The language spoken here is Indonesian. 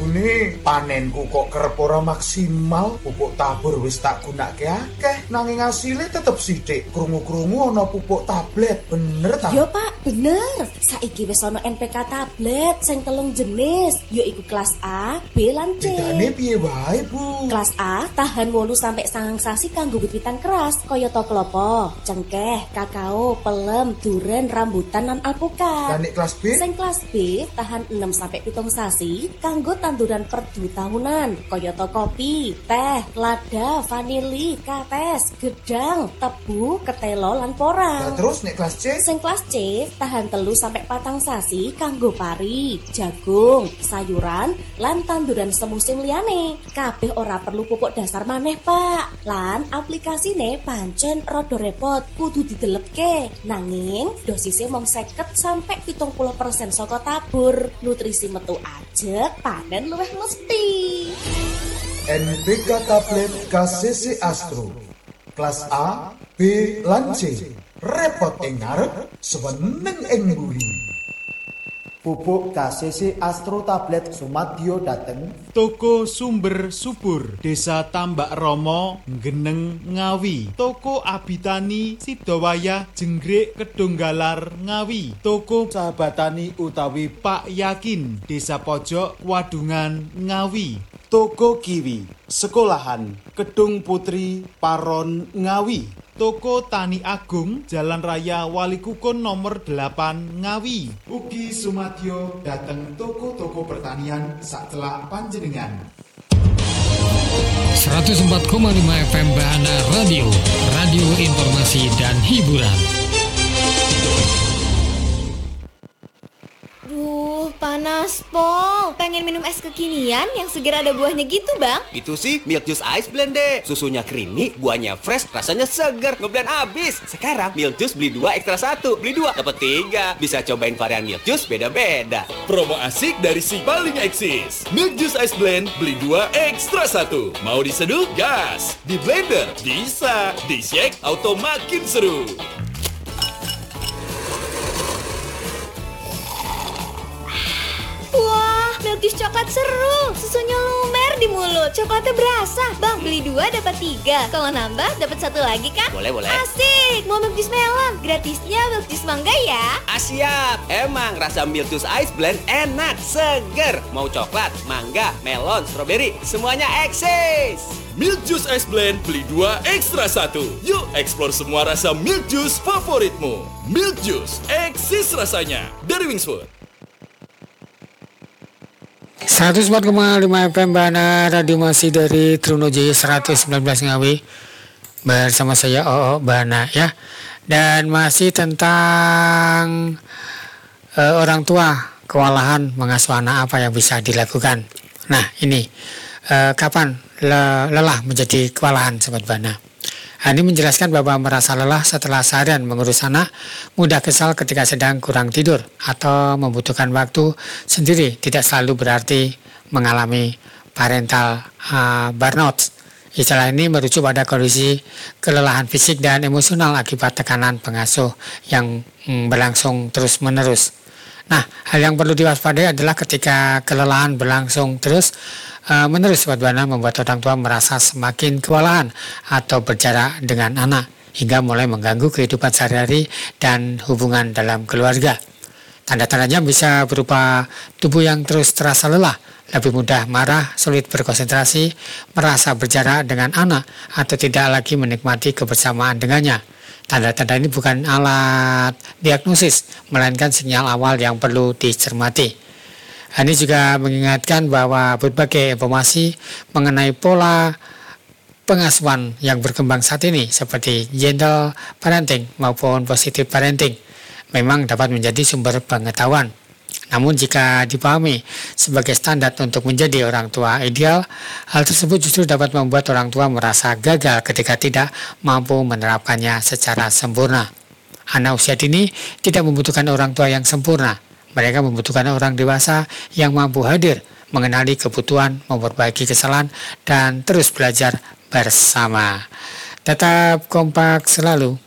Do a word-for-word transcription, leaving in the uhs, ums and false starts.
Jabune panenku kok kerep ora maksimal, pupuk tabur wis tak gunakake akeh, nanging asile tetep sithik. Krungu-krungu ana pupuk tablet, bener ta? Yo Pak, bener. Saiki wis ana N P K tablet sing telung jenis, yaiku kelas A, B lan C. Bedane piye wae, Bu? Kelas A tahan wolu sampai sangang sasi kanggo wit-witan keras, kayata klopo, cengkeh, kakao, pelem, duren, rambutan lan alpukat. Lan nek kelas B? Sing kelas B tahan enam sampai pitung sasi kanggo tanduran perdu tahunan, kayata kopi, teh, lada, vanili, kates, gedang, tebu, ketelo lan porang. Nah, terus nek kelas C? Sing kelas C tahan telu sampai patang sasi kanggo pari, jagung, sayuran lan tanduran semusim liyane. Kabeh ora perlu pupuk dasar maneh, Pak. Lan aplikasine pancen rada repot, kudu didelepke. Nanging dosisnya mung seket sampai pitung puluh persen saka tabur. Nutrisi metu ajeg, panen luwih mesti. N P K tablet K C C Astro. Kelas A, B lan C. Repot ing ngarep, seweneng ing mburi. Pupuk K C C Astro tablet sumadyo dateng Toko Sumber Subur, Desa Tambak Romo, Geneng, Ngawi. Toko Abitani, Sidowayah, Jenggrik, Kedunggalar, Ngawi. Toko Sahabatani utawi Pak Yakin, Desa Pojok, Wadungan, Ngawi. Toko Kiwi, Sekolahan, Kedung Putri, Paron, Ngawi. Toko Tani Agung, Jalan Raya Walikukun nomor delapan, Ngawi. Ugi sumadyo dateng toko-toko pertanian sacelak panjenengan. seratus empat koma lima F M Bahana Radio, radio informasi dan hiburan. Duh, panas, Pol. Pengen minum es kekinian yang segar ada buahnya gitu, Bang? Itu sih Milk Juice Ice Blend deh. Susunya creamy, buahnya fresh, rasanya segar, ngeblend abis. Sekarang Milk Juice beli dua ekstra satu, beli dua dapat tiga. Bisa cobain varian Milk Juice beda-beda. Promo asik dari si paling eksis. Milk Juice Ice Blend beli dua ekstra satu. Mau diseduh? Gas. Di blender? Bisa. Di shake? Auto makin seru. Wah, Milk Juice coklat seru. Susunya lumer di mulut. Coklatnya berasa. Bang, beli dua dapat tiga. Kalau nambah dapat satu lagi kan? Boleh, boleh. Asik. Mau Milk Juice melon? Gratisnya Milk Juice mangga ya? Ah, siap. Emang rasa Milk Juice Ice Blend enak, seger. Mau coklat, mangga, melon, stroberi, semuanya eksis. Milk Juice Ice Blend beli dua ekstra satu. Yuk explore semua rasa Milk Juice favoritmu. Milk Juice, eksis rasanya. Dari Wingswood. seratus empat koma lima F M Bahana Radio masih dari Trunojaya seratus sembilan belas Ngawi. Bersama saya O O Bahana ya. Dan masih tentang uh, orang tua kewalahan mengasuh anak, apa yang bisa dilakukan. Nah ini uh, kapan le- lelah menjadi kewalahan Sobat Bahana. Ini menjelaskan bahwa merasa lelah setelah seharian mengurus anak, mudah kesal ketika sedang kurang tidur, atau membutuhkan waktu sendiri tidak selalu berarti mengalami parental uh, burnout. Istilah ini merujuk pada kondisi kelelahan fisik dan emosional akibat tekanan pengasuh yang mm, berlangsung terus-menerus. Nah, hal yang perlu diwaspadai adalah ketika kelelahan berlangsung terus uh, menerus Sobat Bahana membuat orang tua merasa semakin kewalahan atau berjarak dengan anak hingga mulai mengganggu kehidupan sehari-hari dan hubungan dalam keluarga. Tanda-tandanya bisa berupa tubuh yang terus terasa lelah, lebih mudah marah, sulit berkonsentrasi, merasa berjarak dengan anak, atau tidak lagi menikmati kebersamaan dengannya. Tanda-tanda ini bukan alat diagnosis, melainkan sinyal awal yang perlu dicermati. Ini juga mengingatkan bahwa berbagai informasi mengenai pola pengasuhan yang berkembang saat ini, seperti gentle parenting maupun positive parenting, memang dapat menjadi sumber pengetahuan. Namun jika dipahami sebagai standar untuk menjadi orang tua ideal, hal tersebut justru dapat membuat orang tua merasa gagal ketika tidak mampu menerapkannya secara sempurna. Anak usia dini tidak membutuhkan orang tua yang sempurna. Mereka membutuhkan orang dewasa yang mampu hadir, mengenali kebutuhan, memperbaiki kesalahan, dan terus belajar bersama. Tetap kompak selalu